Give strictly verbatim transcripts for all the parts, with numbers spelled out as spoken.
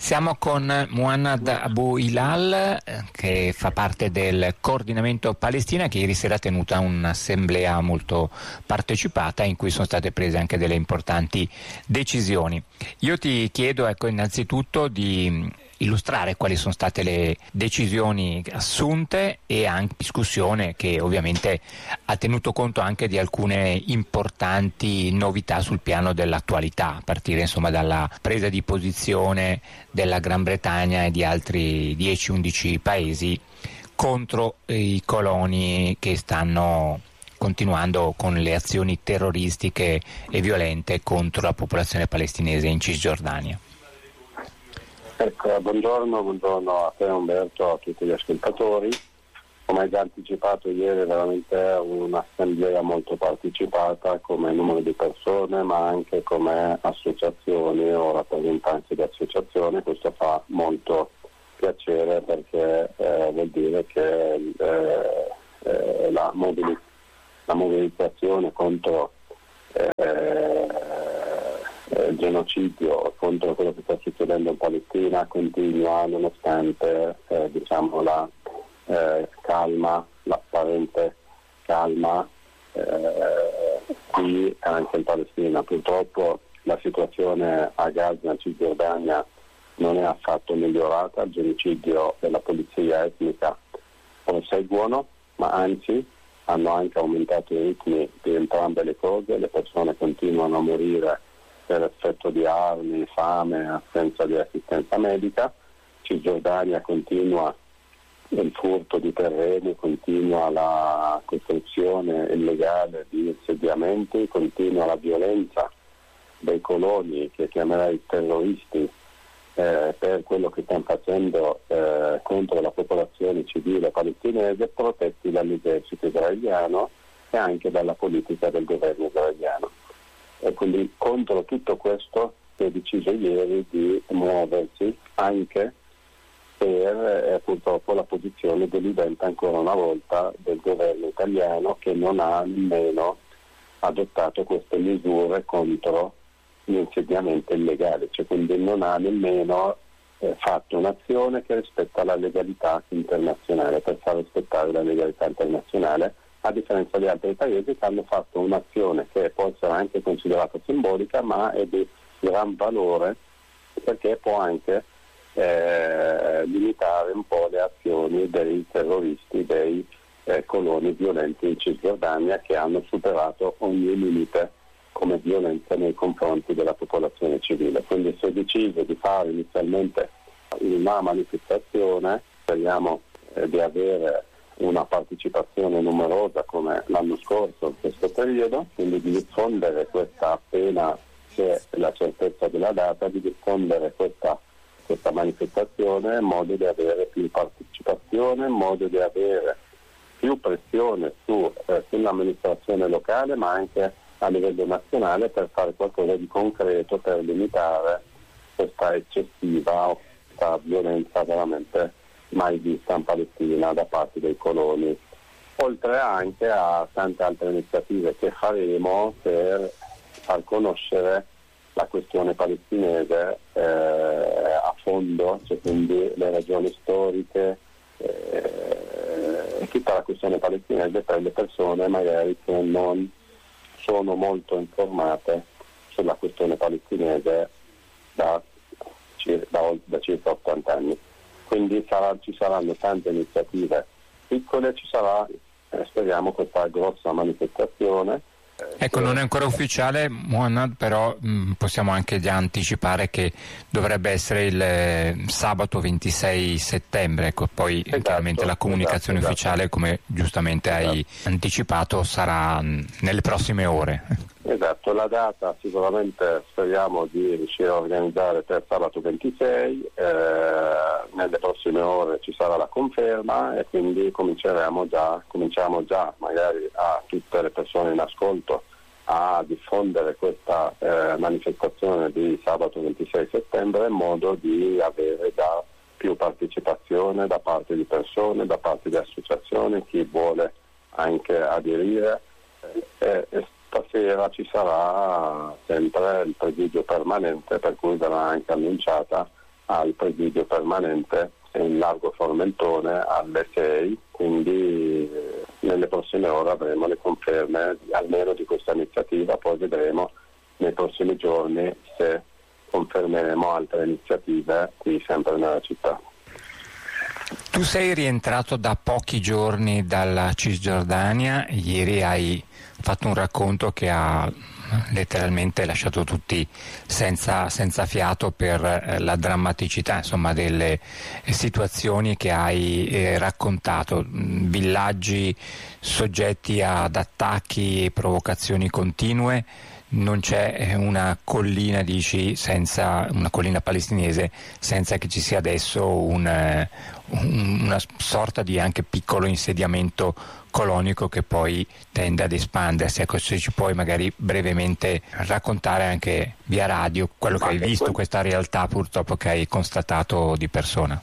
Siamo con Muhannad Abu Hilal, che fa parte del coordinamento Palestina, che ieri sera ha tenuto un'assemblea molto partecipata in cui sono state prese anche delle importanti decisioni. Io ti chiedo, ecco, innanzitutto di illustrare quali sono state le decisioni assunte e anche discussione che ovviamente ha tenuto conto anche di alcune importanti novità sul piano dell'attualità, a partire insomma dalla presa di posizione della Gran Bretagna e di altri dieci undici paesi contro i coloni che stanno continuando con le azioni terroristiche e violente contro la popolazione palestinese in Cisgiordania. Ecco, buongiorno, buongiorno a te Umberto, a tutti gli ascoltatori. Come hai già anticipato ieri, è veramente un'assemblea molto partecipata come numero di persone, ma anche come associazioni o rappresentanti di associazioni. Questo fa molto piacere perché eh, vuol dire che eh, eh, la, mobili- la mobilitazione contro eh, il genocidio, contro quello che sta succedendo in Palestina continua nonostante eh, diciamo la eh, calma, l'apparente calma eh, qui anche in Palestina. Purtroppo la situazione a Gaza, in Cisgiordania, non è affatto migliorata, il genocidio e la polizia etnica proseguono, ma anzi hanno anche aumentato i ritmi di entrambe le cose, le persone continuano a morire per effetto di armi, fame, assenza di assistenza medica. Cisgiordania continua il furto di terreni, continua la costruzione illegale di insediamenti, continua la violenza dei coloni, che chiamerei terroristi, eh, per quello che stanno facendo eh, contro la popolazione civile palestinese, protetti dall'esercito israeliano e anche dalla politica del governo israeliano. E quindi contro tutto questo si è deciso ieri di muoversi anche per eh, purtroppo la posizione deludente ancora una volta del governo italiano, che non ha nemmeno adottato queste misure contro gli insediamenti illegali, cioè quindi non ha nemmeno eh, fatto un'azione che rispetta la legalità internazionale, per far rispettare la legalità internazionale, a differenza di altri paesi che hanno fatto un'azione che può essere anche considerata simbolica, ma è di gran valore perché può anche eh, limitare un po' le azioni dei terroristi, dei eh, coloni violenti in Cisgiordania, che hanno superato ogni limite come violenza nei confronti della popolazione civile. Quindi si è deciso di fare inizialmente una manifestazione, speriamo eh, di avere una partecipazione numerosa come l'anno scorso in questo periodo, quindi di diffondere questa, appena c'è la certezza della data, di diffondere questa, questa manifestazione in modo di avere più partecipazione, in modo di avere più pressione su, eh, sull'amministrazione locale, ma anche a livello nazionale, per fare qualcosa di concreto per limitare questa eccessiva, questa violenza veramente mai vista in Palestina da parte dei coloni, oltre anche a tante altre iniziative che faremo per far conoscere la questione palestinese eh, a fondo, cioè quindi le ragioni storiche eh, e tutta la questione palestinese per le persone magari che non sono molto informate sulla questione palestinese da, da, da circa ottanta anni. Quindi sarà, ci saranno tante iniziative piccole, ci sarà, eh, speriamo, questa grossa manifestazione. Ecco, non è ancora ufficiale, Muhannad, però mh, possiamo anche già anticipare che dovrebbe essere il eh, sabato ventisei settembre, ecco, poi esatto, chiaramente la comunicazione esatto, ufficiale, esatto. come giustamente esatto. hai anticipato, sarà mh, nelle prossime ore. Esatto, la data sicuramente speriamo di riuscire a organizzare per sabato ventisei, eh, nelle prossime ore ci sarà la conferma e quindi cominceremo già, cominciamo già magari a tutte le persone in ascolto a diffondere questa eh, manifestazione di sabato ventisei settembre, in modo di avere già più partecipazione da parte di persone, da parte di associazioni, chi vuole anche aderire. Eh, eh, stasera ci sarà sempre il presidio permanente, per cui verrà anche annunciata al presidio permanente in largo Formentone alle sei, quindi eh, nelle prossime ore avremo le conferme almeno di questa iniziativa, poi vedremo nei prossimi giorni se confermeremo altre iniziative qui sempre nella città. Tu sei rientrato da pochi giorni dalla Cisgiordania, ieri hai fatto un racconto che ha letteralmente lasciato tutti senza, senza fiato per eh, la drammaticità, insomma, delle eh, situazioni che hai eh, raccontato, villaggi soggetti ad attacchi e provocazioni continue. Non c'è una collina, dici, senza una collina palestinese senza che ci sia adesso un, un, una sorta di anche piccolo insediamento colonico che poi tende ad espandersi. Ecco, se ci puoi magari brevemente raccontare anche via radio quello che hai visto, questa realtà purtroppo che hai constatato di persona.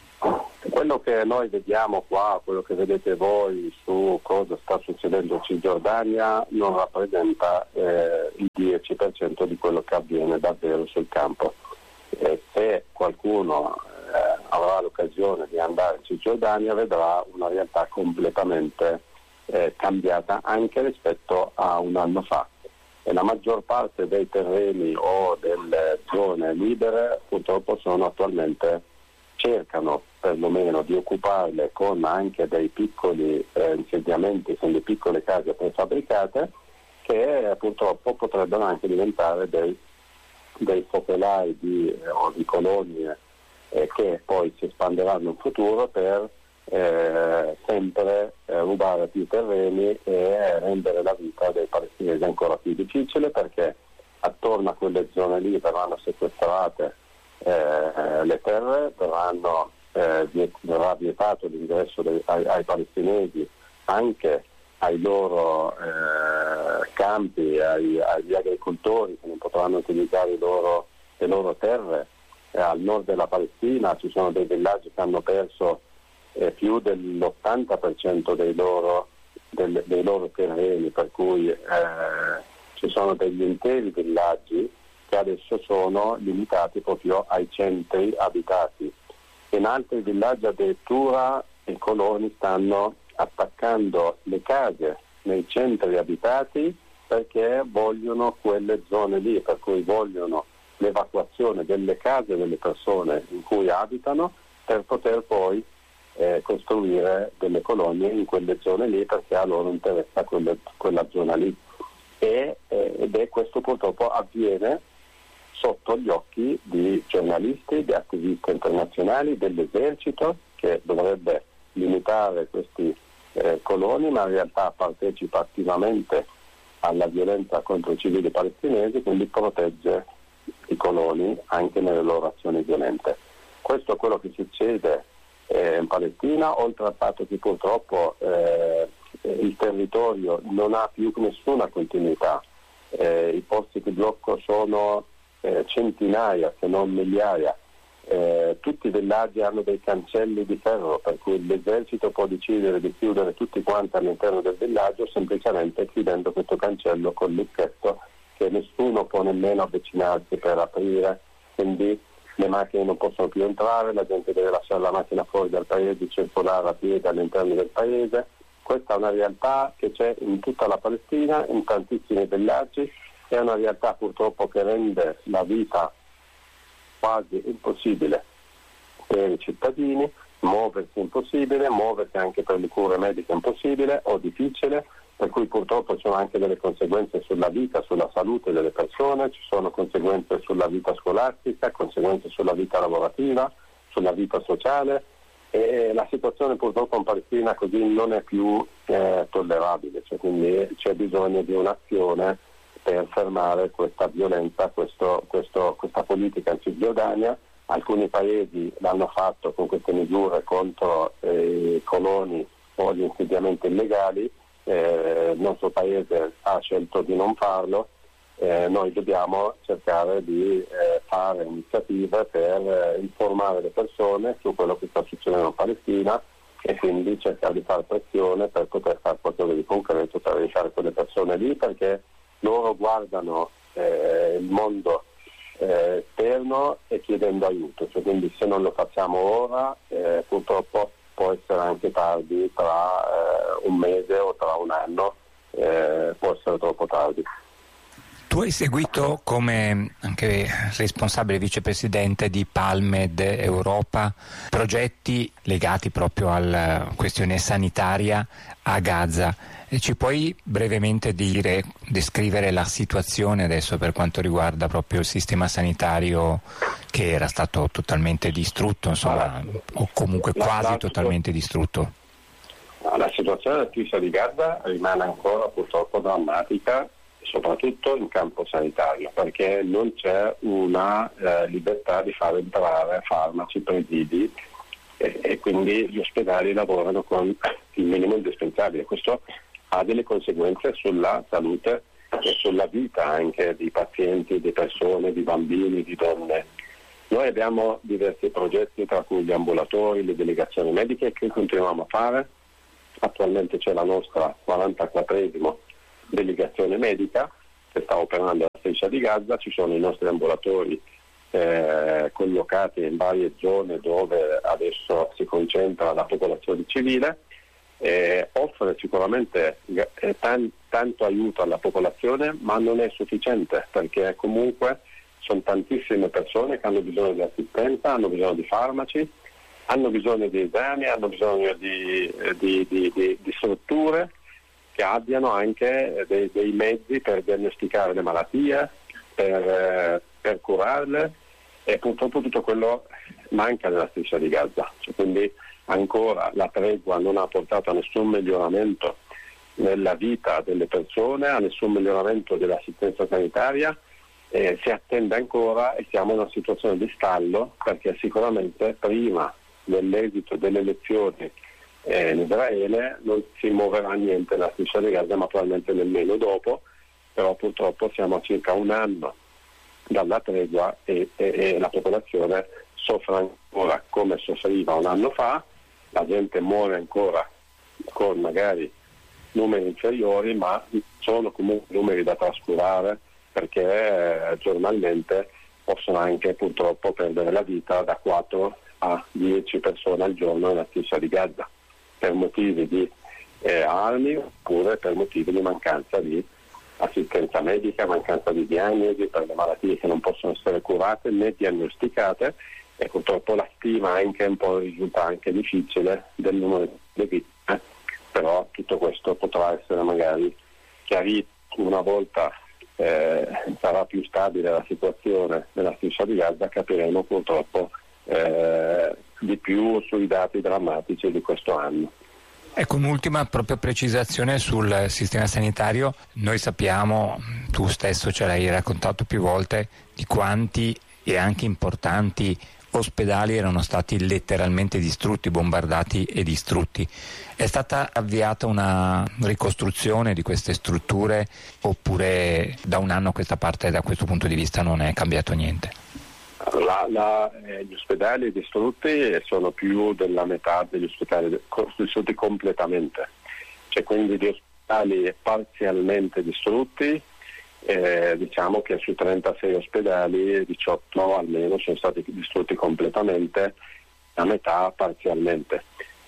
Quello che noi vediamo qua, quello che vedete voi su cosa sta succedendo in Cisgiordania non rappresenta eh, il dieci per cento di quello che avviene davvero sul campo. E se qualcuno eh, avrà l'occasione di andare in Cisgiordania vedrà una realtà completamente eh, cambiata anche rispetto a un anno fa. E la maggior parte dei terreni o delle zone libere purtroppo sono attualmente, cercano perlomeno di occuparle con anche dei piccoli eh, insediamenti, con delle piccole case prefabbricate che eh, purtroppo potrebbero anche diventare dei, dei focolai di, eh, o di colonie eh, che poi si espanderanno in futuro per eh, sempre eh, rubare più terreni e rendere la vita dei palestinesi ancora più difficile, perché attorno a quelle zone lì verranno sequestrate Eh, le terre, verranno, eh, viet- verrà vietato l'ingresso dei, ai, ai palestinesi anche ai loro eh, campi, ai, agli agricoltori che non potranno utilizzare i loro, le loro terre. Eh, al nord della Palestina ci sono dei villaggi che hanno perso eh, più dell'ottanta per cento dei loro, del, dei loro terreni, per cui eh, ci sono degli interi villaggi che adesso sono limitati proprio ai centri abitati. In altri villaggi addirittura i coloni stanno attaccando le case nei centri abitati perché vogliono quelle zone lì, per cui vogliono l'evacuazione delle case delle persone in cui abitano per poter poi eh, costruire delle colonie in quelle zone lì, perché a loro interessa quelle, quella zona lì. E, eh, ed è questo purtroppo avviene sotto gli occhi di giornalisti, di attivisti internazionali, dell'esercito che dovrebbe limitare questi eh, coloni, ma in realtà partecipa attivamente alla violenza contro i civili palestinesi, quindi protegge i coloni anche nelle loro azioni violente. Questo è quello che succede eh, in Palestina, oltre al fatto che purtroppo eh, il territorio non ha più nessuna continuità. Eh, i posti di blocco sono Eh, centinaia se non migliaia, eh, tutti i villaggi hanno dei cancelli di ferro, per cui l'esercito può decidere di chiudere tutti quanti all'interno del villaggio semplicemente chiudendo questo cancello con l'ucchetto che nessuno può nemmeno avvicinarsi per aprire, quindi le macchine non possono più entrare, la gente deve lasciare la macchina fuori dal paese e circolare a piedi all'interno del paese. Questa è una realtà che c'è in tutta la Palestina, in tantissimi villaggi. È una realtà purtroppo che rende la vita quasi impossibile per i cittadini, muoversi impossibile, muoversi anche per le cure mediche impossibile o difficile, per cui purtroppo ci sono anche delle conseguenze sulla vita, sulla salute delle persone, ci sono conseguenze sulla vita scolastica, conseguenze sulla vita lavorativa, sulla vita sociale, e la situazione purtroppo in Palestina così non è più eh, tollerabile, cioè, quindi c'è bisogno di un'azione per fermare questa violenza, questo, questo, questa politica in Cisgiordania. Alcuni paesi l'hanno fatto con queste misure contro eh, i coloni o gli insediamenti illegali, eh, il nostro paese ha scelto di non farlo, eh, noi dobbiamo cercare di eh, fare iniziative per eh, informare le persone su quello che sta succedendo in Palestina e quindi cercare di fare pressione per poter fare qualcosa di concreto per aiutare quelle persone lì, perché loro guardano eh, il mondo eh, esterno e chiedendo aiuto, cioè, quindi se non lo facciamo ora eh, purtroppo può essere anche tardi, tra eh, un mese o tra un anno eh, può essere troppo tardi. Tu hai seguito come anche responsabile vicepresidente di Palmed Europa progetti legati proprio alla questione sanitaria a Gaza. E ci puoi brevemente dire, descrivere la situazione adesso per quanto riguarda proprio il sistema sanitario che era stato totalmente distrutto, insomma, o comunque quasi totalmente distrutto? La situazione della striscia di Gaza rimane ancora purtroppo drammatica, soprattutto in campo sanitario, perché non c'è una eh, libertà di far entrare farmaci presidi e, e quindi gli ospedali lavorano con il minimo indispensabile. Questo ha delle conseguenze sulla salute e sulla vita anche di pazienti, di persone, di bambini, di donne. Noi abbiamo diversi progetti, tra cui gli ambulatori, le delegazioni mediche, che continuiamo a fare. Attualmente c'è la nostra quarantaquattresima delegazione medica che sta operando alla striscia di Gaza, ci sono i nostri ambulatori eh, collocati in varie zone dove adesso si concentra la popolazione civile, eh, offre sicuramente eh, tan- tanto aiuto alla popolazione, ma non è sufficiente, perché comunque sono tantissime persone che hanno bisogno di assistenza, hanno bisogno di farmaci, hanno bisogno di esami, hanno bisogno di, di, di, di, di strutture che abbiano anche dei, dei mezzi per diagnosticare le malattie, per, eh, per curarle, e purtroppo tutto quello manca nella striscia di Gaza. Cioè, quindi ancora la tregua non ha portato a nessun miglioramento nella vita delle persone, a nessun miglioramento dell'assistenza sanitaria, eh, si attende ancora e siamo in una situazione di stallo, perché sicuramente prima dell'esito delle elezioni Eh, in Israele non si muoverà niente nella striscia di Gaza, ma probabilmente nemmeno dopo, però purtroppo siamo a circa un anno dalla tregua e, e, e la popolazione soffre ancora come soffriva un anno fa, la gente muore ancora con magari numeri inferiori, ma sono comunque numeri da trascurare, perché eh, giornalmente possono anche purtroppo perdere la vita da quattro a dieci persone al giorno nella striscia di Gaza, per motivi di eh, armi oppure per motivi di mancanza di assistenza medica, mancanza di diagnosi per le malattie che non possono essere curate né diagnosticate, e purtroppo la stima anche un po' risulta anche difficile del numero di vittime, però tutto questo potrà essere magari chiarito una volta eh, sarà più stabile la situazione della striscia di Gaza, capiremo purtroppo eh, di più sui dati drammatici di questo anno. Ecco, un'ultima proprio precisazione sul sistema sanitario. Noi sappiamo, tu stesso ce l'hai raccontato più volte, di quanti e anche importanti ospedali erano stati letteralmente distrutti, bombardati e distrutti. È stata avviata una ricostruzione di queste strutture, oppure da un anno a questa parte, da questo punto di vista, non è cambiato niente? La, la, eh, gli ospedali distrutti sono più della metà degli ospedali distrutti completamente, cioè quindi di ospedali parzialmente distrutti, eh, diciamo che su trentasei ospedali diciotto almeno sono stati distrutti completamente, la metà parzialmente.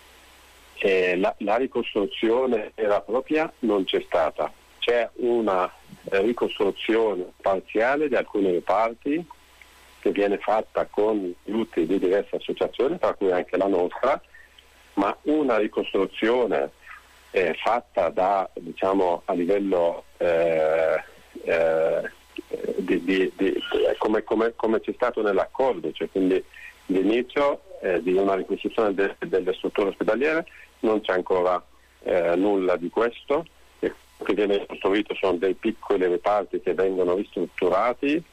E la, la ricostruzione vera e propria non c'è stata, c'è una eh, ricostruzione parziale di alcuni reparti che viene fatta con aiuti di diverse associazioni, tra cui anche la nostra, ma una ricostruzione eh, fatta da, diciamo, a livello eh, eh, di, di, di, come, come, come c'è stato nell'accordo, cioè quindi l'inizio eh, di una ricostruzione de, delle strutture ospedaliere, non c'è ancora eh, nulla di questo. E che viene costruito sono dei piccoli reparti che vengono ristrutturati,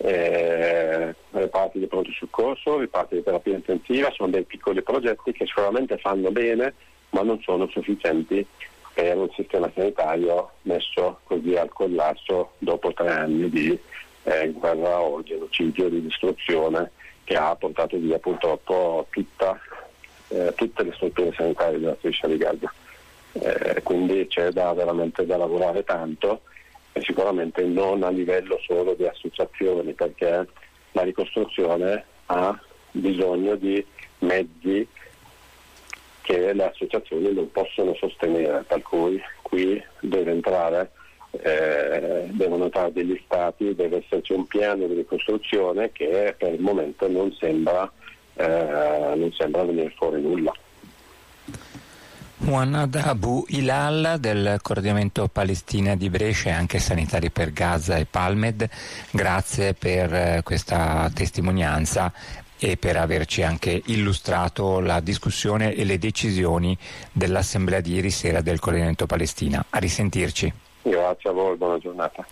Eh, reparti di pronto soccorso, reparti di terapia intensiva, sono dei piccoli progetti che sicuramente fanno bene, ma non sono sufficienti per un sistema sanitario messo così al collasso dopo tre anni di eh, guerra o genocidio, di distruzione, che ha portato via purtroppo tutta, eh, tutte le strutture sanitarie della striscia di Gaza. Eh, quindi c'è da, veramente da lavorare tanto, e sicuramente non a livello solo di associazioni, perché la ricostruzione ha bisogno di mezzi che le associazioni non possono sostenere, per cui qui deve entrare, eh, devono entrare degli stati, deve esserci un piano di ricostruzione che per il momento non sembra, eh, non sembra venire fuori nulla. Muannad Abu Hilal del coordinamento Palestina di Brescia e anche Sanitari per Gaza e Palmed, grazie per questa testimonianza e per averci anche illustrato la discussione e le decisioni dell'assemblea di ieri sera del coordinamento Palestina. A risentirci. Grazie a voi, buona giornata.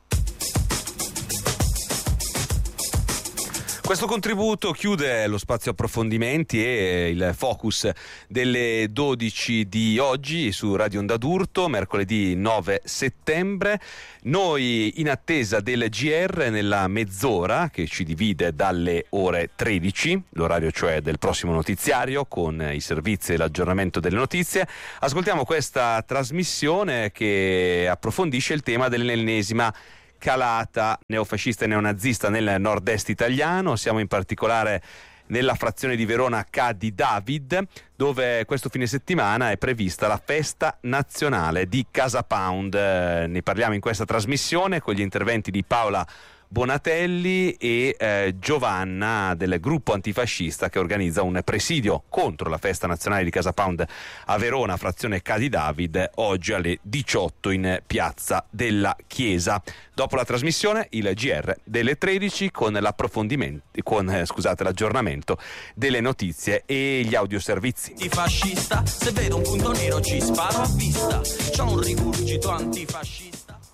Questo contributo chiude lo spazio approfondimenti e il focus delle dodici di oggi su Radio Onda d'Urto, mercoledì nove settembre. Noi in attesa del G R nella mezz'ora che ci divide dalle ore tredici, l'orario cioè del prossimo notiziario con i servizi e l'aggiornamento delle notizie, ascoltiamo questa trasmissione che approfondisce il tema dell'ennesima calata neofascista e neonazista nel nord-est italiano. Siamo in particolare nella frazione di Verona Cadi David, dove questo fine settimana è prevista la festa nazionale di Casa Pound. Eh, ne parliamo in questa trasmissione con gli interventi di Paola Bonatelli e eh, Giovanna del gruppo antifascista che organizza un presidio contro la festa nazionale di Casa Pound a Verona, frazione Cadi David, oggi alle diciotto in piazza della Chiesa. Dopo la trasmissione il G R delle tredici con l'approfondimento, con eh, scusate, l'aggiornamento delle notizie e gli audioservizi. Antifascista, se vedo un punto nero ci sparo a vista. C'ho un rigurgito antifascista.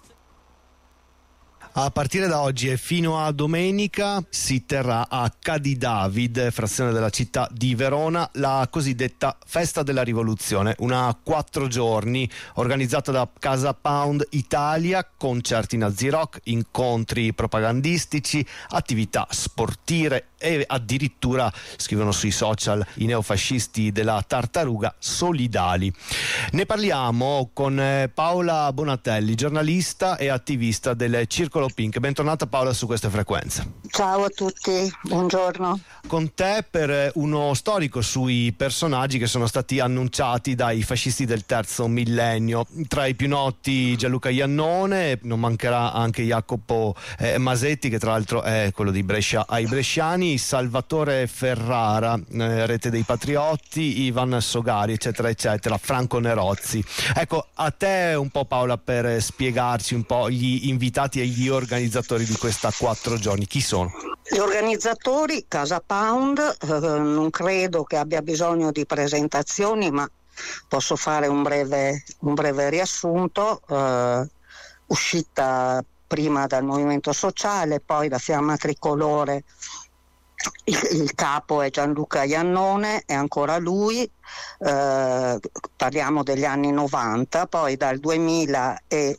A partire da oggi e fino a domenica si terrà a Cadi David, frazione della città di Verona, la cosiddetta Festa della Rivoluzione, una quattro giorni organizzata da Casa Pound Italia, concerti nazi rock, incontri propagandistici, attività sportive e addirittura, scrivono sui social i neofascisti della Tartaruga, solidali. Ne parliamo con Paola Bonatelli, giornalista e attivista del Circolo Pink. Bentornata Paola su queste frequenze. Ciao a tutti, buongiorno. Con te per uno storico sui personaggi che sono stati annunciati dai fascisti del terzo millennio. Tra i più noti Gianluca Iannone, non mancherà anche Jacopo eh, Masetti, che tra l'altro è quello di Brescia ai bresciani, Salvatore Ferrara, eh, Rete dei Patriotti, Ivan Sogari, eccetera eccetera, Franco Nerozzi. Ecco, a te un po' Paola per spiegarci un po' gli invitati e gli organizzatori di questa quattro giorni. Chi sono? Gli organizzatori, Casa Pound, eh, non credo che abbia bisogno di presentazioni, ma posso fare un breve, un breve riassunto. Eh, uscita prima dal Movimento Sociale, poi da Fiamma Tricolore. Il, il capo è Gianluca Iannone, è ancora lui, eh, parliamo degli anni novanta, poi dal duemilatré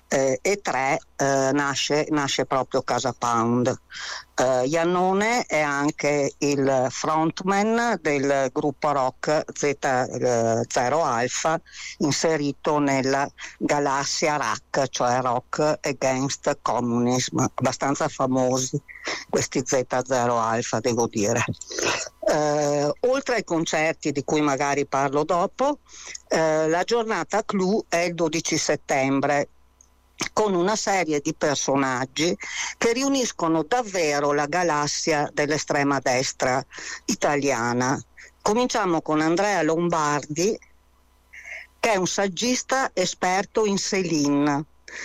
eh, nasce, nasce proprio Casa Pound. Eh, Iannone è anche il frontman del gruppo rock Z zero Alpha, inserito nella galassia R A C, cioè Rock Against Communism, abbastanza famosi questi Z zero Alpha, devo dire. Eh, oltre ai concerti di cui magari parlo dopo, eh, la giornata clou è il dodici settembre, con una serie di personaggi che riuniscono davvero la galassia dell'estrema destra italiana. Cominciamo con Andrea Lombardi, che è un saggista esperto in Céline.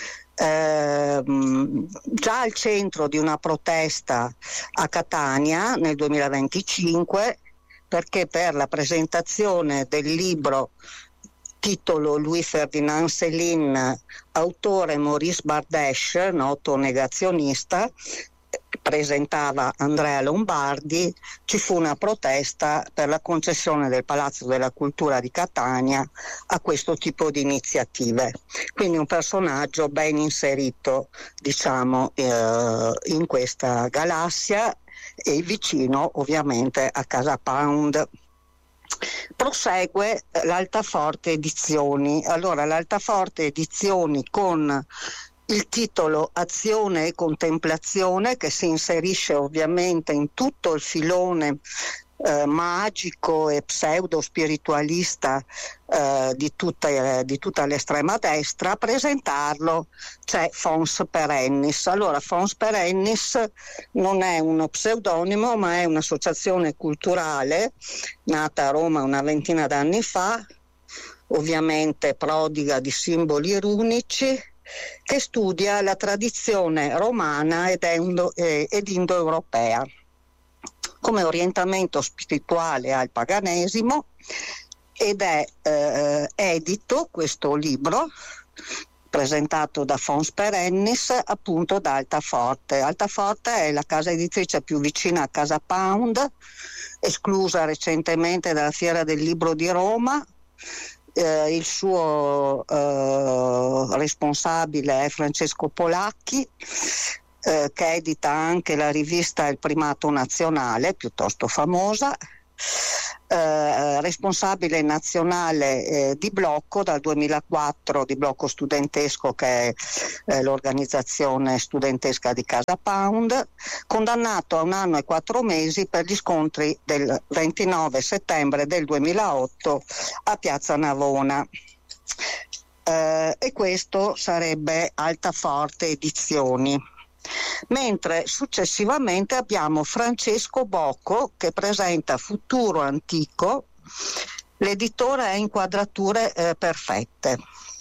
Eh, già al centro di una protesta a Catania nel duemilaventicinque, perché per la presentazione del libro titolo Louis Ferdinand Céline, autore Maurice Bardesh, noto negazionista, presentava Andrea Lombardi, ci fu una protesta per la concessione del Palazzo della Cultura di Catania a questo tipo di iniziative. Quindi un personaggio ben inserito, diciamo, eh, in questa galassia e vicino ovviamente a Casa Pound. Prosegue l'Altaforte Edizioni. Allora, l'Altaforte Edizioni con il titolo Azione e contemplazione, che si inserisce ovviamente in tutto il filone eh, magico e pseudo spiritualista eh, di, tutta, eh, di tutta l'estrema destra. A presentarlo c'è Fons Perennis. Allora, Fons Perennis non è uno pseudonimo, ma è un'associazione culturale nata a Roma una ventina d'anni fa, ovviamente prodiga di simboli runici, che studia la tradizione romana ed, endo, eh, ed indoeuropea come orientamento spirituale al paganesimo, ed è eh, edito questo libro presentato da Fons Perennis appunto da Altaforte. Altaforte è la casa editrice più vicina a Casa Pound, esclusa recentemente dalla Fiera del Libro di Roma. Eh, il suo eh, responsabile è Francesco Polacchi, eh, che edita anche la rivista Il Primato Nazionale, piuttosto famosa, eh, responsabile nazionale eh, di Blocco dal duemilaquattro, di Blocco Studentesco, che è eh, l'organizzazione studentesca di Casa Pound, condannato a un anno e quattro mesi per gli scontri del ventinove settembre del duemilaotto a Piazza Navona. Eh, e questo sarebbe Altaforte Edizioni. Mentre successivamente abbiamo Francesco Bocco, che presenta Futuro Antico. L'editore è Inquadrature eh, Perfette.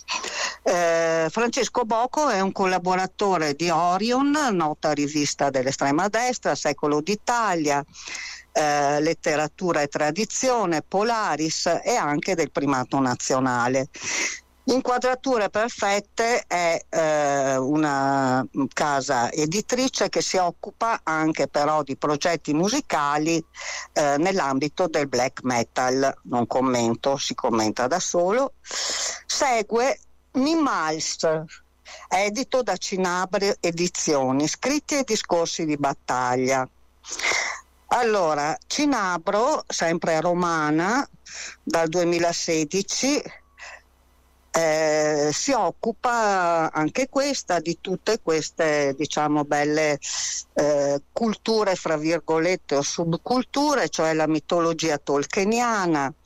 Eh, Francesco Bocco è un collaboratore di Orion, nota rivista dell'estrema destra, Secolo d'Italia, eh, Letteratura e Tradizione, Polaris e anche del Primato Nazionale. Inquadrature Perfette è eh, una casa editrice che si occupa anche però di progetti musicali eh, nell'ambito del black metal. Non commento, si commenta da solo. Segue Nimals, edito da Cinabrio Edizioni, scritti e discorsi di battaglia. Allora, Cinabro, sempre romana, dal duemilasedici, Eh, si occupa anche questa di tutte queste, diciamo, belle eh, culture, fra virgolette, o subculture, cioè la mitologia tolkieniana.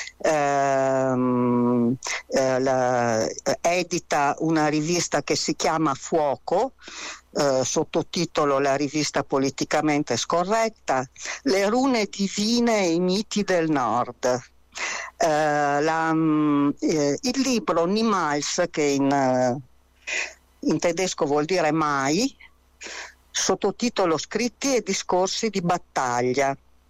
ehm, eh, la, eh, edita una rivista che si chiama Fuoco, eh, sottotitolo La rivista politicamente scorretta, le rune divine e i miti del nord. Uh, la, uh, il libro Niemals, che in, uh, in tedesco vuol dire mai, sottotitolo Scritti e discorsi di battaglia.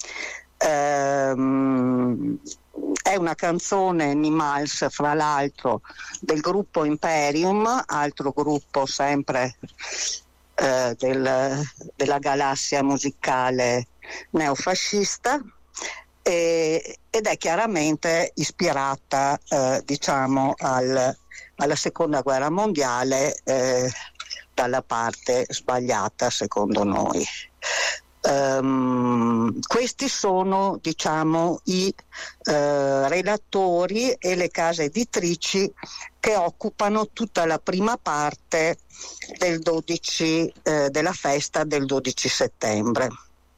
Uh, è una canzone, Niemals, fra l'altro, del gruppo Imperium, altro gruppo sempre uh, del, della galassia musicale neofascista, e, ed è chiaramente ispirata eh, diciamo al, alla seconda guerra mondiale, eh, dalla parte sbagliata secondo noi. Um, questi sono, diciamo, i eh, relatori e le case editrici che occupano tutta la prima parte del dodici, eh, della festa del dodici settembre.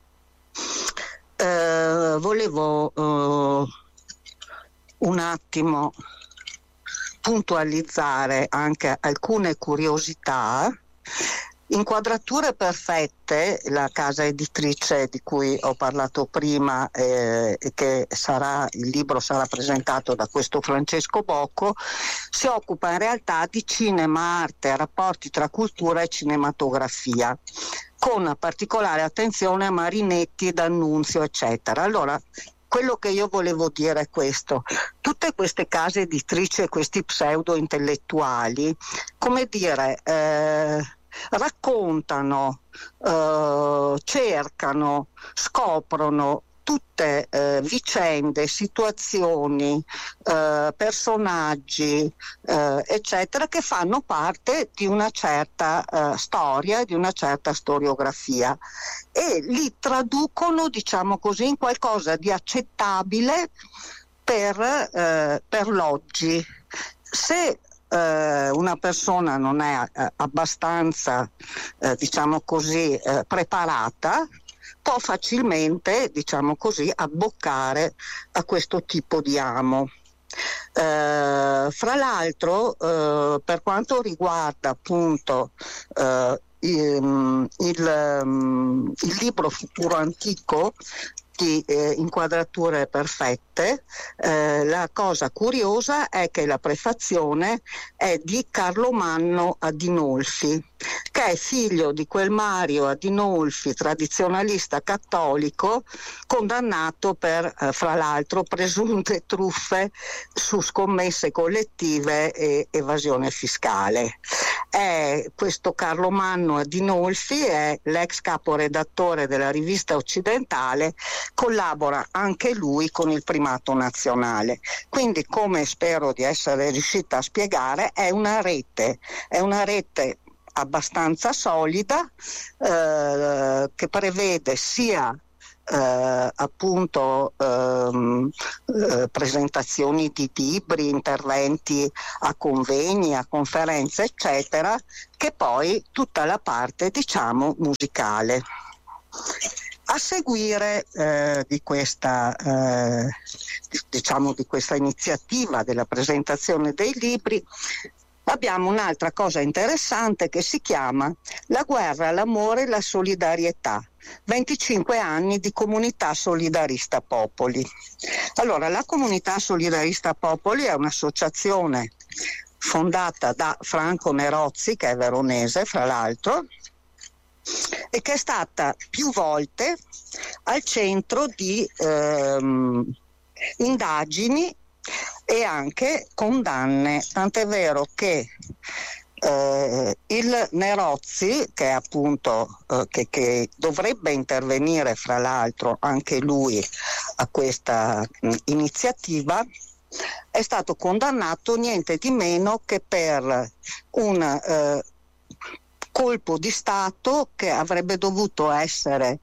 Uh, volevo uh, un attimo puntualizzare anche alcune curiosità. Inquadrature Perfette, la casa editrice di cui ho parlato prima, eh, e che sarà, il libro sarà presentato da questo Francesco Bocco, si occupa in realtà di cinema, arte, rapporti tra cultura e cinematografia, con particolare attenzione a Marinetti, D'Annunzio, eccetera. Allora, quello che io volevo dire è questo: tutte queste case editrici e questi pseudo intellettuali, come dire, eh, raccontano, eh, cercano, scoprono tutte eh, vicende, situazioni, eh, personaggi, eh, eccetera, che fanno parte di una certa eh, storia, di una certa storiografia, e li traducono, diciamo così, in qualcosa di accettabile per, eh, per l'oggi. Se eh, una persona non è eh, abbastanza, eh, diciamo così, eh, preparata, può facilmente, diciamo così, abboccare a questo tipo di amo. Eh, fra l'altro, eh, per quanto riguarda appunto eh, il, il, il libro Futuro Antico di eh, inquadrature perfette, eh, la cosa curiosa è che la prefazione è di Carlomanno Adinolfi, che è figlio di quel Mario Adinolfi, tradizionalista cattolico, condannato per, eh, fra l'altro, presunte truffe su scommesse collettive e evasione fiscale. È, questo Carlomanno Adinolfi è l'ex caporedattore della Rivista Occidentale, collabora anche lui con il Primato Nazionale. Quindi, come spero di essere riuscita a spiegare, è una rete, è una rete abbastanza solida, eh, che prevede sia eh, appunto ehm, eh, presentazioni di libri, interventi a convegni, a conferenze, eccetera, che poi tutta la parte, diciamo, musicale. A seguire eh, di questa eh, diciamo di questa iniziativa della presentazione dei libri abbiamo un'altra cosa interessante che si chiama La guerra, l'amore e la solidarietà, venticinque anni di Comunità Solidarista Popoli. Allora, la Comunità Solidarista Popoli è un'associazione fondata da Franco Nerozzi, che è veronese fra l'altro, e che è stata più volte al centro di ehm, indagini e anche condanne, tant'è vero che eh, il Nerozzi, che è appunto eh, che, che dovrebbe intervenire fra l'altro anche lui a questa mh, iniziativa, è stato condannato niente di meno che per un eh, colpo di Stato che avrebbe dovuto essere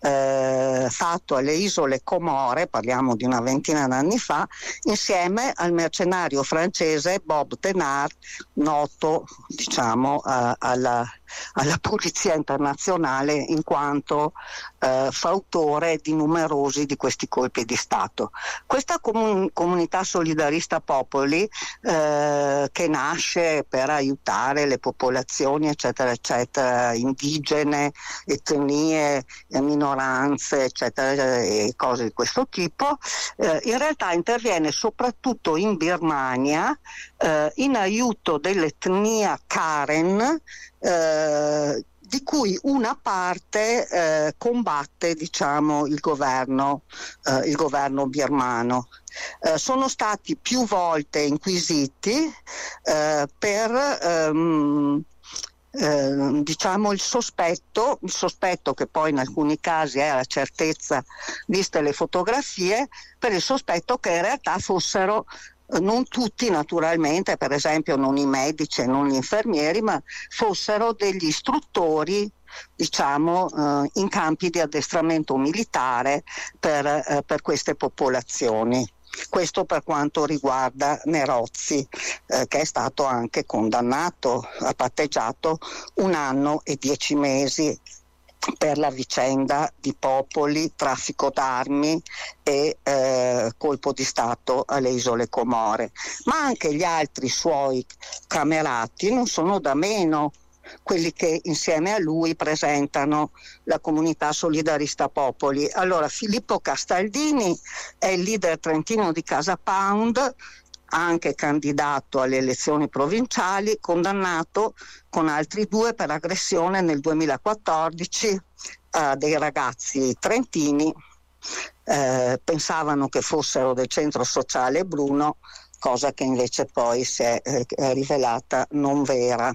eh, fatto alle isole Comore, parliamo di una ventina d'anni fa, insieme al mercenario francese Bob Denard, noto, diciamo, eh, alla, alla polizia internazionale in quanto eh, fautore di numerosi di questi colpi di Stato. Questa comun- comunità solidarista Popoli, eh, che nasce per aiutare le popolazioni eccetera eccetera, indigene, etnie, minoranze eccetera e cose di questo tipo, eh, in realtà interviene soprattutto in Birmania eh, in aiuto dell'etnia Karen, eh, di cui una parte eh, combatte, diciamo, il governo, eh, il governo birmano. Eh, sono stati più volte inquisiti eh, per ehm, eh, diciamo il sospetto, il sospetto che poi in alcuni casi è la certezza viste le fotografie, per il sospetto che in realtà fossero non tutti naturalmente, per esempio non i medici e non gli infermieri, ma fossero degli istruttori, diciamo, eh, in campi di addestramento militare per, eh, per queste popolazioni. Questo per quanto riguarda Nerozzi, eh, che è stato anche condannato, ha patteggiato un anno e dieci mesi per la vicenda di Popoli, traffico d'armi e eh, colpo di Stato alle isole Comore. Ma anche gli altri suoi camerati non sono da meno, quelli che insieme a lui presentano la Comunità Solidarista Popoli. Allora, Filippo Castaldini è il leader trentino di Casa Pound, anche candidato alle elezioni provinciali, condannato con altri due per aggressione nel duemilaquattordici a dei ragazzi trentini, eh, pensavano che fossero del centro sociale Bruno, cosa che invece poi si è, eh, è rivelata non vera.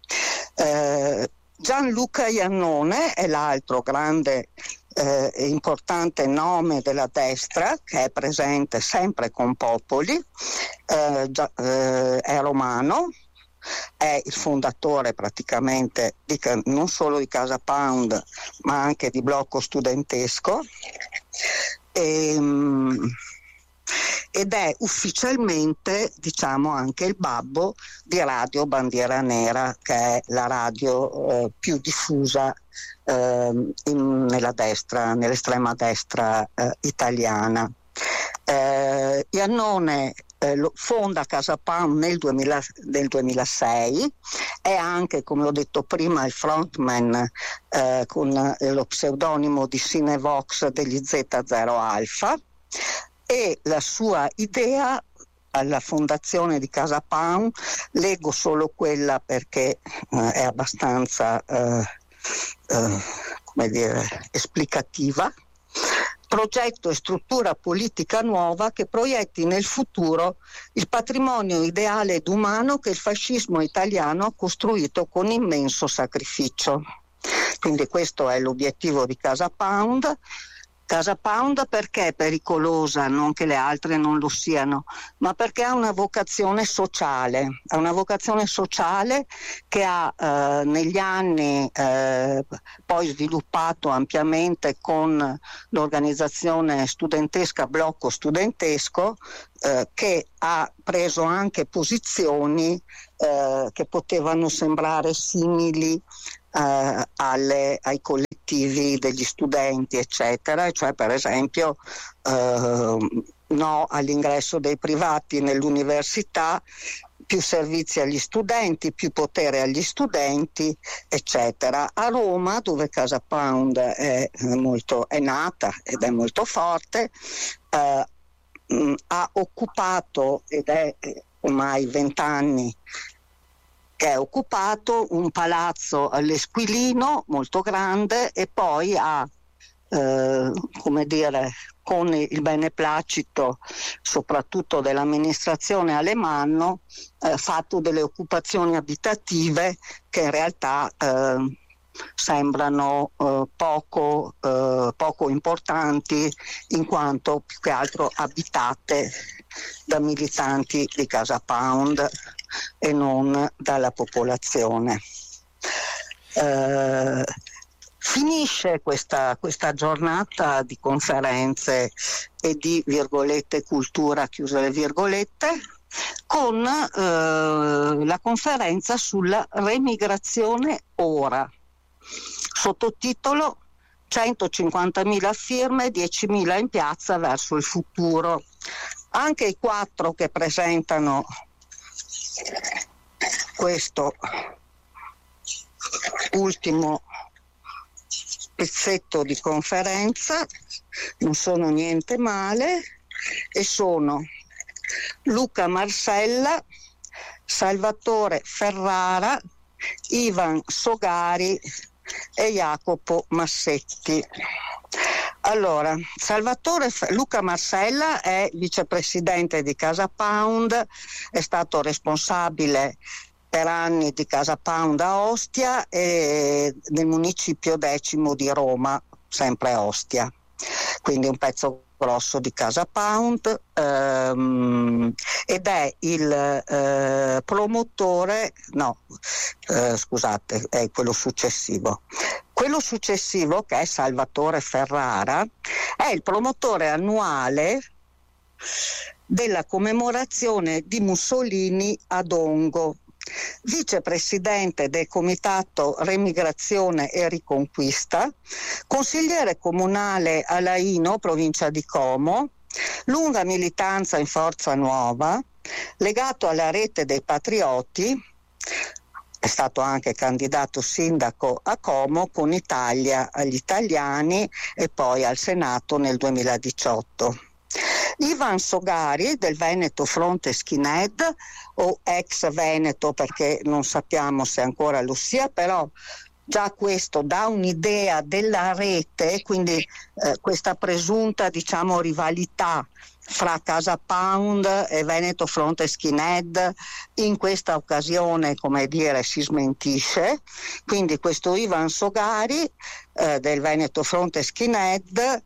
Eh, Gianluca Iannone è l'altro grande e eh, importante nome della destra, che è presente sempre con Popoli, eh, già, eh, è romano, è il fondatore praticamente di, non solo di Casa Pound ma anche di Blocco Studentesco, e, ed è ufficialmente, diciamo, anche il babbo di Radio Bandiera Nera, che è la radio eh, più diffusa eh, in, nella destra, nell'estrema destra eh, italiana. Eh, Iannone eh, lo, fonda Casa Pound nel, duemila, nel duemilasei, è anche, come ho detto prima, il frontman eh, con eh, lo pseudonimo di Cinevox degli zeta zero Alpha, e la sua idea alla fondazione di Casa Pound, leggo solo quella perché eh, è abbastanza eh, eh, come dire, esplicativa: progetto e struttura politica nuova che proietti nel futuro il patrimonio ideale ed umano che il fascismo italiano ha costruito con immenso sacrificio. Quindi questo è l'obiettivo di Casa Pound. Casa Pound perché è pericolosa, non che le altre non lo siano, ma perché ha una vocazione sociale, ha una vocazione sociale che ha eh, negli anni eh, poi sviluppato ampiamente con l'organizzazione studentesca Blocco Studentesco, eh, che ha preso anche posizioni eh, che potevano sembrare simili Uh, alle, ai collettivi degli studenti, eccetera, cioè per esempio uh, no all'ingresso dei privati nell'università, più servizi agli studenti, più potere agli studenti, eccetera. A Roma, dove Casa Pound è, molto, è nata ed è molto forte, uh, mh, ha occupato, ed è ormai vent'anni che è occupato, un palazzo all'Esquilino molto grande, e poi ha, eh, come dire, con il beneplacito soprattutto dell'amministrazione Alemanno, eh, fatto delle occupazioni abitative che in realtà eh, sembrano eh, poco, eh, poco importanti, in quanto più che altro abitate da militanti di Casa Pound e non dalla popolazione. Eh, finisce questa, questa giornata di conferenze e di virgolette cultura, chiuse le virgolette, con eh, la conferenza sulla remigrazione ora, sottotitolo centocinquantamila firme, diecimila in piazza verso il futuro. Anche i quattro che presentano questo ultimo pezzetto di conferenza non sono niente male, e sono Luca Marsella, Salvatore Ferrara, Ivan Sogari e Jacopo Massetti. Allora, Salvatore Luca Marsella è vicepresidente di Casa Pound, è stato responsabile per anni di Casa Pound a Ostia e nel municipio decimo di Roma, sempre Ostia, quindi un pezzo grosso di Casa Pound, ehm, ed è il eh, promotore, no, eh, scusate, è quello successivo. Quello successivo, che è Salvatore Ferrara, è il promotore annuale della commemorazione di Mussolini a Dongo, vicepresidente del Comitato Remigrazione e Riconquista, consigliere comunale a Laino, provincia di Como, lunga militanza in Forza Nuova, legato alla rete dei patrioti. È stato anche candidato sindaco a Como con Italia agli italiani e poi al Senato nel duemiladiciotto. Ivan Sogari del Veneto Fronte Skinhead, o ex Veneto perché non sappiamo se ancora lo sia, però già questo dà un'idea della rete, quindi eh, questa presunta, diciamo, rivalità fra Casa Pound e Veneto Fronte Skinhead in questa occasione, come dire, si smentisce. Quindi questo Ivan Sogari eh, del Veneto Fronte Skinhead,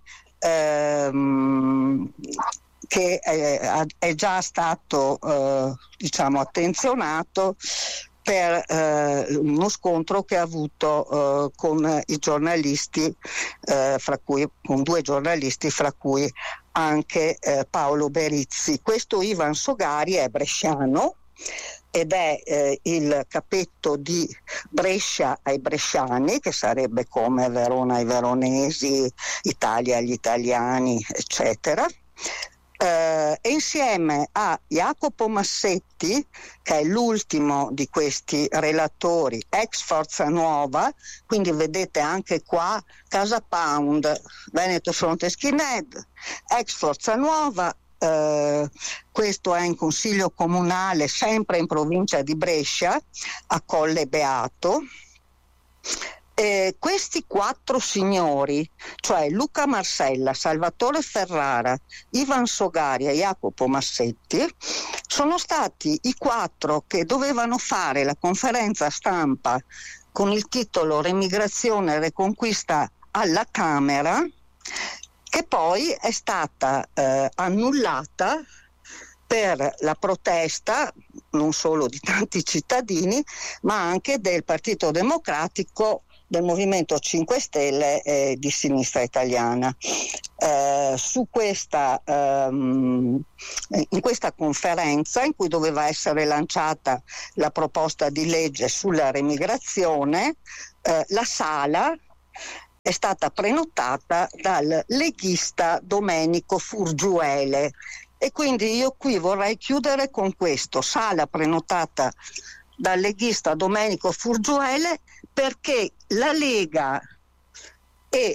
ehm, che è, è già stato eh, diciamo attenzionato, per eh, uno scontro che ha avuto eh, con i giornalisti, eh, fra cui, con due giornalisti, fra cui anche eh, Paolo Berizzi. Questo Ivan Sogari è bresciano ed è eh, il capetto di Brescia ai bresciani, che sarebbe come Verona ai veronesi, Italia agli italiani, eccetera. Uh, e insieme a Jacopo Massetti, che è l'ultimo di questi relatori, ex Forza Nuova, quindi vedete anche qua Casa Pound, Veneto Fronte Skinhead, ex Forza Nuova, uh, questo è in consiglio comunale sempre in provincia di Brescia, a Colle Beato. Eh, questi quattro signori, cioè Luca Marsella, Salvatore Ferrara, Ivan Sogari e Jacopo Massetti, sono stati i quattro che dovevano fare la conferenza stampa con il titolo Remigrazione e Reconquista alla Camera, che poi è stata eh, annullata per la protesta non solo di tanti cittadini, ma anche del Partito Democratico, del Movimento cinque Stelle e di Sinistra Italiana. Eh, su questa, ehm, in questa conferenza, in cui doveva essere lanciata la proposta di legge sulla remigrazione, eh, la sala è stata prenotata dal leghista Domenico Furgiuele, e quindi io qui vorrei chiudere con questo: sala prenotata dal leghista Domenico Furgiuele, perché la Lega e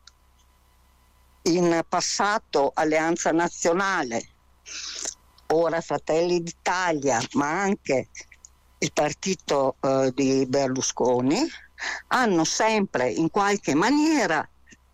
in passato Alleanza Nazionale, ora Fratelli d'Italia, ma anche il partito eh, di Berlusconi, hanno sempre in qualche maniera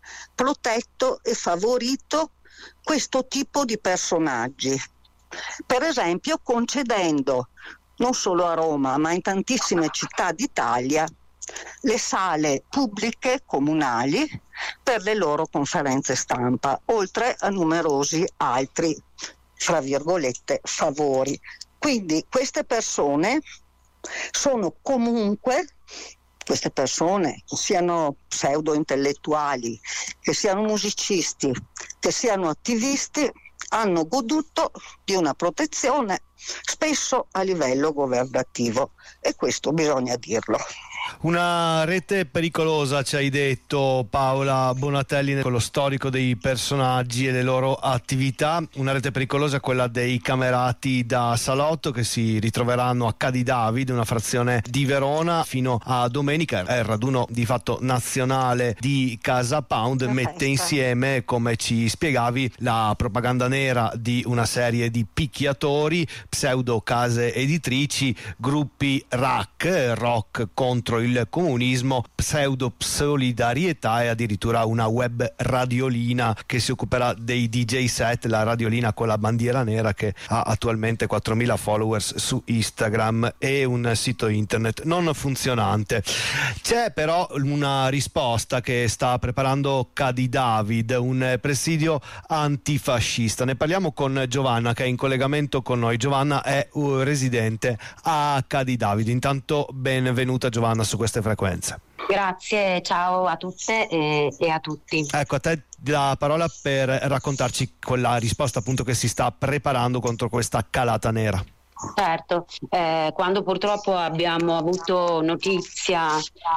protetto e favorito questo tipo di personaggi, per esempio concedendo non solo a Roma ma in tantissime città d'Italia le sale pubbliche comunali per le loro conferenze stampa, oltre a numerosi altri, fra virgolette, favori. Quindi queste persone sono comunque, queste persone, che siano pseudo intellettuali, che siano musicisti, che siano attivisti, hanno goduto di una protezione spesso a livello governativo, e questo bisogna dirlo. Una rete pericolosa, ci hai detto Paola Bonatelli, con lo storico dei personaggi e le loro attività. Una rete pericolosa, quella dei camerati da salotto, che si ritroveranno a Cadi David, una frazione di Verona, fino a domenica. È il raduno di fatto nazionale di Casa Pound. Mette insieme, come ci spiegavi, la propaganda nera di una serie di picchiatori, pseudo case editrici, gruppi R A C, rock contro il comunismo, pseudo solidarietà, e addirittura una web radiolina che si occuperà dei D J set, la radiolina con la bandiera nera, che ha attualmente quattromila followers su Instagram e un sito internet non funzionante. C'è però una risposta che sta preparando Cadi David, un presidio antifascista. Ne parliamo con Giovanna, che è in collegamento con noi. Giovanna è uh, residente a Cadi David. Intanto benvenuta Giovanna su queste frequenze. Grazie, ciao a tutte e, e a tutti. Ecco, a te la parola per raccontarci quella risposta appunto che si sta preparando contro questa calata nera. Certo, eh, quando purtroppo abbiamo avuto notizia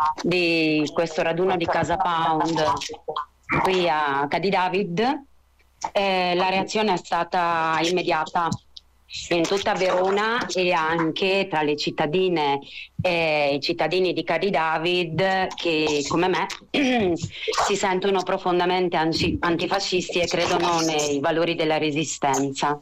di questo raduno di Casa Pound qui a Cadi David, eh, la reazione è stata immediata in tutta Verona e anche tra le cittadine e i cittadini di Cadi David, che come me si sentono profondamente antifascisti e credono nei valori della resistenza.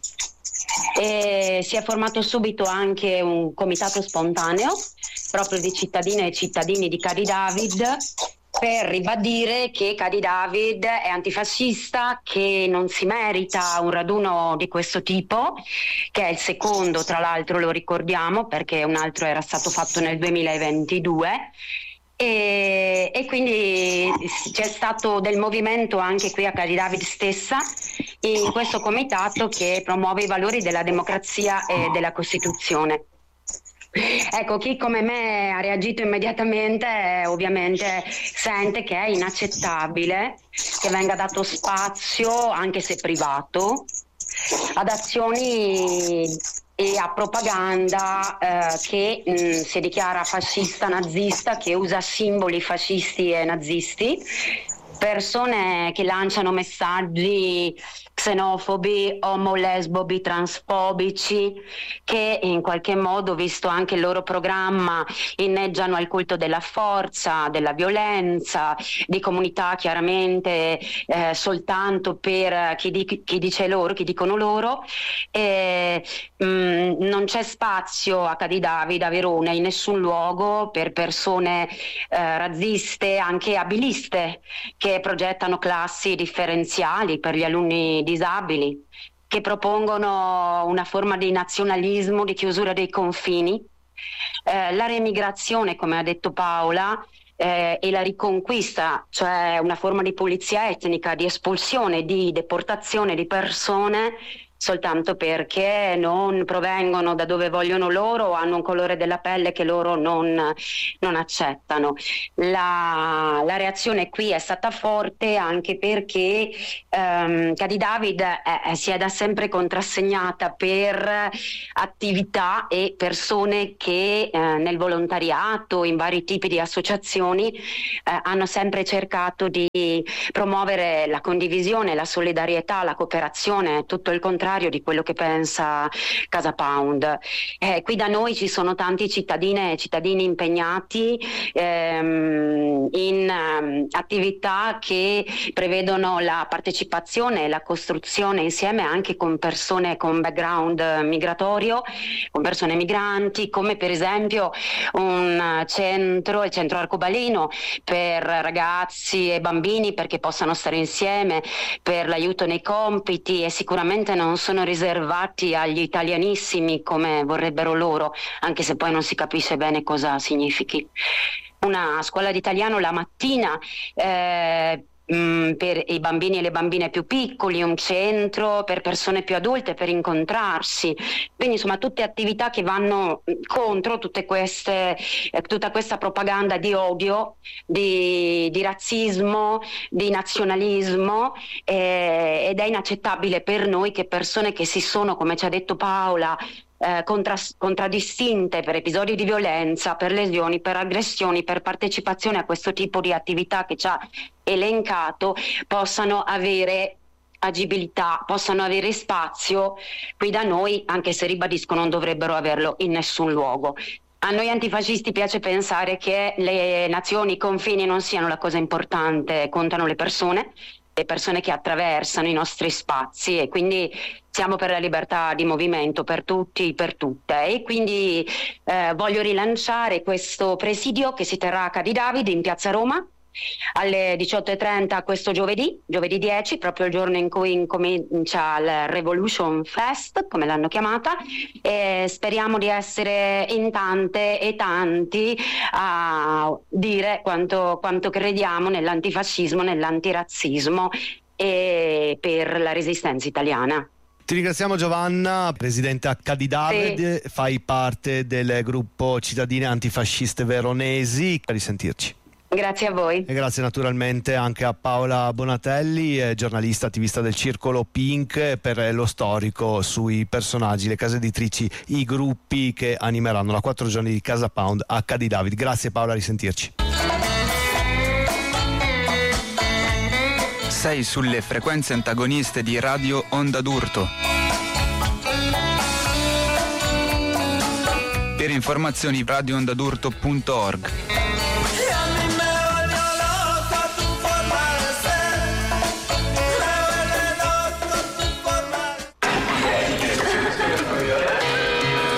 E si è formato subito anche un comitato spontaneo proprio di cittadine e cittadini di Cadi David, per ribadire che Cadi David è antifascista, che non si merita un raduno di questo tipo, che è il secondo, tra l'altro lo ricordiamo, perché un altro era stato fatto nel duemilaventidue. E, e quindi c'è stato del movimento anche qui a Cadi David stessa, in questo comitato che promuove i valori della democrazia e della Costituzione. Ecco, chi come me ha reagito immediatamente eh, ovviamente sente che è inaccettabile che venga dato spazio, anche se privato, ad azioni e a propaganda eh, che mh, si dichiara fascista, nazista, che usa simboli fascisti e nazisti, persone che lanciano messaggi xenofobi, omolesbobi, transfobici, che in qualche modo, visto anche il loro programma, inneggiano al culto della forza, della violenza, di comunità chiaramente eh, soltanto per chi, di, chi dice loro, chi dicono loro. E, mh, non c'è spazio a Cadidavid, a Verona, in nessun luogo per persone eh, razziste, anche abiliste, che progettano classi differenziali per gli alunni disabili, che propongono una forma di nazionalismo, di chiusura dei confini, eh, la remigrazione, come ha detto Paola, eh, e la riconquista, cioè una forma di pulizia etnica, di espulsione, di deportazione di persone soltanto perché non provengono da dove vogliono loro o hanno un colore della pelle che loro non, non accettano. La, la reazione qui è stata forte anche perché ehm, Cadidavid è, si è da sempre contrassegnata per attività e persone che eh, nel volontariato, in vari tipi di associazioni, eh, hanno sempre cercato di promuovere la condivisione, la solidarietà, la cooperazione, tutto il contrario di quello che pensa Casa Pound. Eh, qui da noi ci sono tanti cittadine e cittadini impegnati ehm, in um, attività che prevedono la partecipazione e la costruzione insieme anche con persone con background migratorio, con persone migranti, come per esempio un centro, il centro Arcobaleno, per ragazzi e bambini perché possano stare insieme, per l'aiuto nei compiti, e sicuramente non sono riservati agli italianissimi come vorrebbero loro, anche se poi non si capisce bene cosa significhi. Una scuola di italiano la mattina eh, mh, per i bambini e le bambine più piccoli, un centro per persone più adulte per incontrarsi, quindi insomma tutte attività che vanno contro tutte queste, eh, tutta questa propaganda di odio, di, di razzismo, di nazionalismo, eh, ed è inaccettabile per noi che persone che si sono, come ci ha detto Paola, Eh, contras- contraddistinte per episodi di violenza, per lesioni, per aggressioni, per partecipazione a questo tipo di attività che ci ha elencato, possano avere agibilità, possano avere spazio qui da noi, anche se ribadisco non dovrebbero averlo in nessun luogo. A noi antifascisti piace pensare che le nazioni, i confini non siano la cosa importante, contano le persone, le persone che attraversano i nostri spazi, e quindi siamo per la libertà di movimento per tutti, per tutte, e quindi eh, voglio rilanciare questo presidio che si terrà a Cadidavid in Piazza Roma alle diciotto e trenta questo giovedì, giovedì dieci, proprio il giorno in cui incomincia il Revolution Fest, come l'hanno chiamata, e speriamo di essere in tante e tanti a dire quanto, quanto crediamo nell'antifascismo, nell'antirazzismo e per la resistenza italiana. Ti ringraziamo Giovanna, presidente a Cadidavid, sì. Fai parte del gruppo Cittadine Antifasciste Veronesi, a risentirci. Grazie a voi. E grazie naturalmente anche a Paola Bonatelli, giornalista attivista del Circolo Pink, per lo storico sui personaggi, le case editrici, i gruppi che animeranno la quattro giorni di Casa Pound a Cadidavid. Grazie Paola, a risentirci. Sei sulle frequenze antagoniste di Radio Onda d'Urto. Per informazioni radio onda d'urto punto org.